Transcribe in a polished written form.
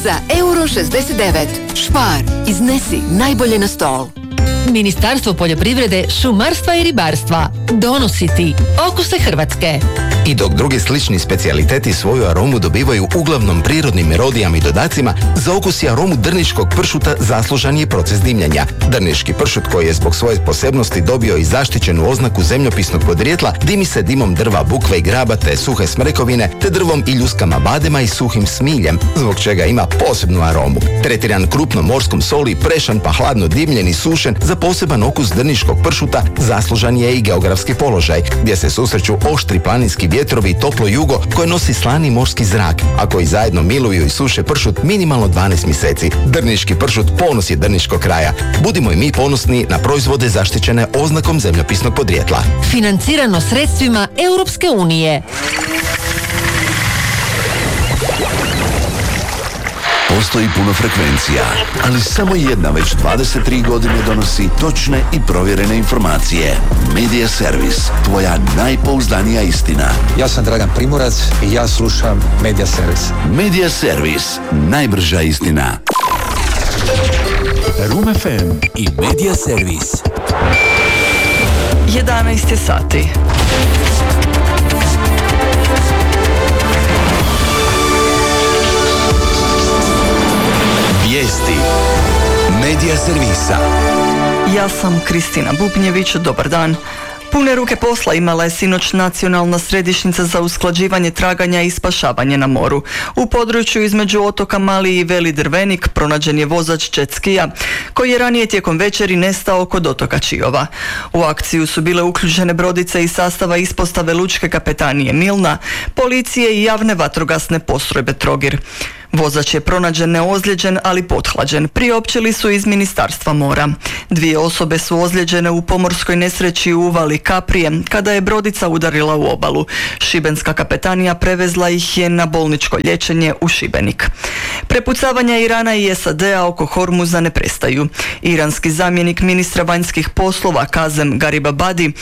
za €69. Špar, iznesi najbolje na stol. Ministarstvo poljoprivrede, šumarstva i ribarstva donosi ti okuse Hrvatske. I dok drugi slični specijaliteti svoju aromu dobivaju uglavnom prirodnim erodijama i dodacima, za okus i aromu drniškog pršuta zaslužan je proces dimljenja. Drniški pršut, koji je zbog svoje posebnosti dobio i zaštićenu oznaku zemljopisnog podrijetla, dimi se dimom drva bukve i graba te suhe smrekovine, te drvom i ljuskama badema i suhim smiljem, zbog čega ima posebnu aromu. Tretiran krupnom morskom soli, prešan pa hladno dimljen i sušen, za poseban okus drniškog pršuta zaslužan je i geografski položaj, gdje se susreću oštri planinski vjetrovi i toplo jugo koje nosi slani morski zrak, a koji zajedno miluju i suše pršut minimalno 12 mjeseci. Drniški pršut ponos je drniškog kraja. Budimo i mi ponosni na proizvode zaštićene oznakom zemljopisnog podrijetla. Financirano sredstvima Europske unije. Postoji puno frekvencija, ali samo jedna već 23 godine donosi točne i provjerene informacije. Media Servis, tvoja najpouzdanija istina. Ja sam Dragan Primorac i ja slušam Media Servis. Media Servis, najbrža istina. Room FM i Media Servis. 11 je sati. Vijesti Media Servisa. Ja sam Kristina Bubnjević, dobar dan. Pune ruke posla imala je sinoć Nacionalna središnjica za usklađivanje traganja i spašavanje na moru. U području između otoka Mali i Veli Drvenik pronađen je vozač jet skija koji je ranije tijekom večeri nestao kod otoka Čiova. U akciju su bile uključene brodice iz sastava ispostave lučke kapetanije Milna, policije i javne vatrogasne postrojbe Trogir. Vozač je pronađen neozlijeđen, ali pothlađen, priopćili su iz Ministarstva mora. 2 osobe su ozlijeđene u pomorskoj nesreći u uvali Kaprije, kada je brodica udarila u obalu. Šibenska kapetanija prevezla ih je na bolničko liječenje u Šibenik. Prepucavanja Irana i SAD-a oko Hormuza ne prestaju. Iranski zamjenik ministra vanjskih poslova Kazem Garibabadi